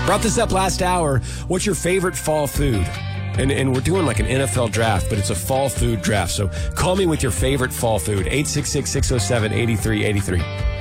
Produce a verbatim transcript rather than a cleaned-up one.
Brought this up last hour. What's your favorite fall food? And, and we're doing like an N F L draft, but it's a fall food draft. So call me with your favorite fall food. eight six six, six oh seven, eight three eight three.